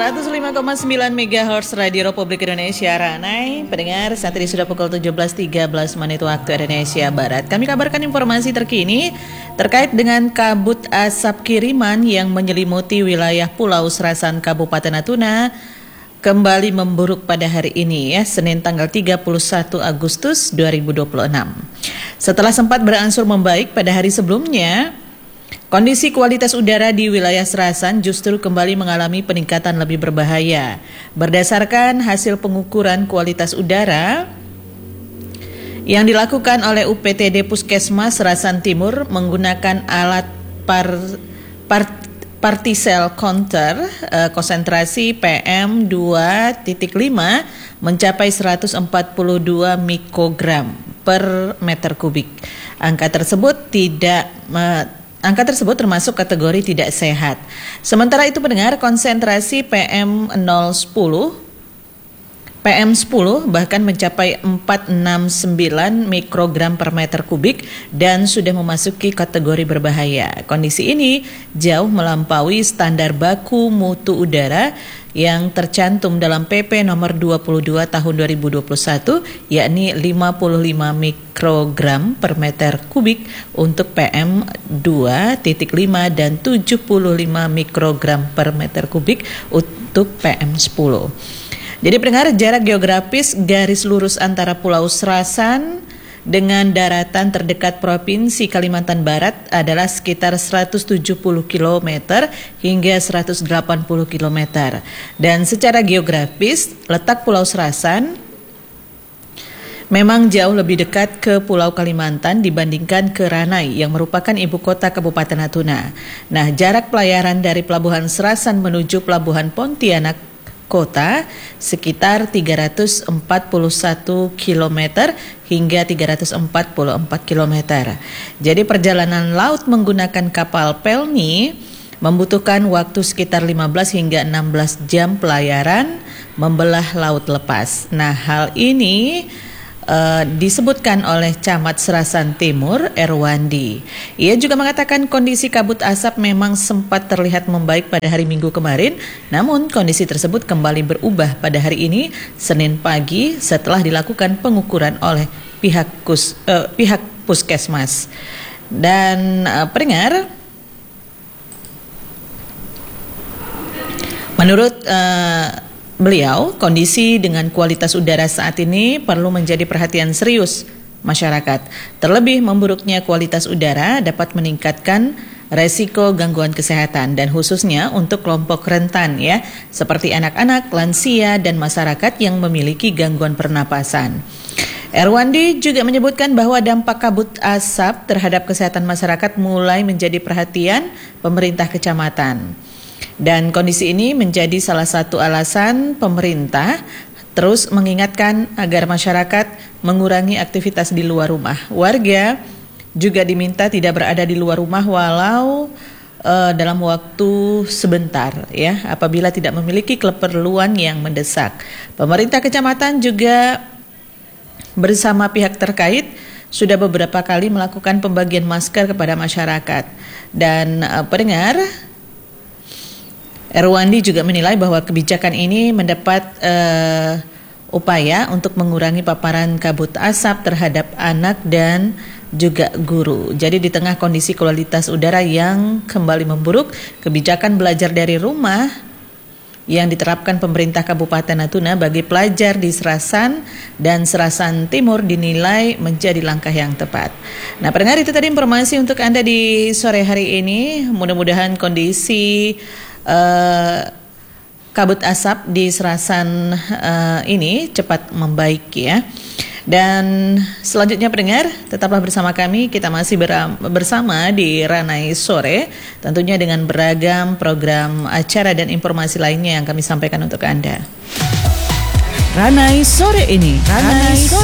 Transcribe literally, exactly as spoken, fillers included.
seratus lima koma sembilan megahertz Radio Republik Indonesia Ranai. Pendengar, saat ini sudah pukul tujuh belas tiga belas menit waktu Indonesia Barat. Kami kabarkan informasi terkini terkait dengan kabut asap kiriman yang menyelimuti wilayah Pulau Serasan Kabupaten Natuna kembali memburuk pada hari ini ya, Senin tanggal tiga puluh satu Agustus dua ribu dua puluh enam. Setelah sempat berangsur membaik pada hari sebelumnya, kondisi kualitas udara di wilayah Serasan justru kembali mengalami peningkatan lebih berbahaya. Berdasarkan hasil pengukuran kualitas udara yang dilakukan oleh U P T D Puskesmas Serasan Timur menggunakan alat par, par, Particel Counter, eh, konsentrasi P M dua titik lima mencapai seratus empat puluh dua mikrogram per meter kubik. Angka tersebut tidak eh, Angka tersebut termasuk kategori tidak sehat. Sementara itu pendengar, konsentrasi P M nol sepuluh, P M sepuluh bahkan mencapai empat ratus enam puluh sembilan mikrogram per meter kubik dan sudah memasuki kategori berbahaya. Kondisi ini jauh melampaui standar baku mutu udara yang tercantum dalam P P nomor dua puluh dua tahun dua ribu dua puluh satu, yakni lima puluh lima mikrogram per meter kubik untuk P M dua titik lima dan tujuh puluh lima mikrogram per meter kubik untuk P M sepuluh. Jadi pendengar, jarak geografis garis lurus antara Pulau Serasan dengan daratan terdekat Provinsi Kalimantan Barat adalah sekitar seratus tujuh puluh kilometer hingga seratus delapan puluh kilometer. Dan secara geografis, letak Pulau Serasan memang jauh lebih dekat ke Pulau Kalimantan dibandingkan ke Ranai yang merupakan ibu kota Kabupaten Natuna. Nah, jarak pelayaran dari Pelabuhan Serasan menuju Pelabuhan Pontianak Kota sekitar tiga ratus empat puluh satu kilometer hingga tiga ratus empat puluh empat kilometer. Jadi perjalanan laut menggunakan kapal Pelni membutuhkan waktu sekitar lima belas hingga enam belas jam pelayaran membelah laut lepas. Nah, hal ini Uh, disebutkan oleh Camat Serasan Timur, Erwandi. Ia juga mengatakan kondisi kabut asap memang sempat terlihat membaik pada hari Minggu kemarin, namun kondisi tersebut kembali berubah pada hari ini, Senin pagi, setelah dilakukan pengukuran oleh pihak, kus, uh, pihak Puskesmas. Dan uh, pendengar, menurut uh, beliau, kondisi dengan kualitas udara saat ini perlu menjadi perhatian serius masyarakat. Terlebih memburuknya kualitas udara dapat meningkatkan resiko gangguan kesehatan dan khususnya untuk kelompok rentan ya, seperti anak-anak, lansia dan masyarakat yang memiliki gangguan pernapasan. Erwandi juga menyebutkan bahwa dampak kabut asap terhadap kesehatan masyarakat mulai menjadi perhatian pemerintah kecamatan. Dan kondisi ini menjadi salah satu alasan pemerintah terus mengingatkan agar masyarakat mengurangi aktivitas di luar rumah. Warga juga diminta tidak berada di luar rumah walau uh, dalam waktu sebentar ya, apabila tidak memiliki keperluan yang mendesak. Pemerintah kecamatan juga bersama pihak terkait sudah beberapa kali melakukan pembagian masker kepada masyarakat. Dan uh, pendengar, Erwandi juga menilai bahwa kebijakan ini mendapat uh, upaya untuk mengurangi paparan kabut asap terhadap anak dan juga guru. Jadi di tengah kondisi kualitas udara yang kembali memburuk, kebijakan belajar dari rumah yang diterapkan pemerintah Kabupaten Natuna bagi pelajar di Serasan dan Serasan Timur dinilai menjadi langkah yang tepat. Nah, pendengar, itu tadi informasi untuk Anda di sore hari ini. Mudah-mudahan kondisi Uh, kabut asap di Serasan uh, ini cepat membaik ya. Dan selanjutnya pendengar, tetaplah bersama kami. Kita masih ber- bersama di Ranai Sore, tentunya dengan beragam program acara dan informasi lainnya yang kami sampaikan untuk Anda. Ranai Sore ini, Ranai Sore.